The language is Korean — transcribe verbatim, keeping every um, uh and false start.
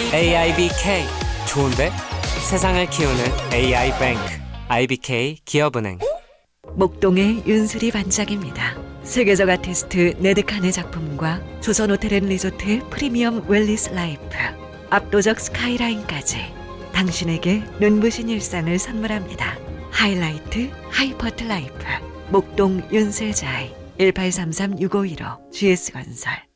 에이아이비케이 좋은데? 세상을 키우는 에이아이뱅크 아이비케이 기업은행. 목동의 윤수리 반짝입니다. 세계적 아티스트 네드칸의 작품과 조선호텔앤리조트의 프리미엄 웰리스 라이프, 압도적 스카이라인까지 당신에게 눈부신 일상을 선물합니다. 하이라이트 하이퍼트 라이프 목동 윤세자이 일팔삼삼 육오일오 지에스건설.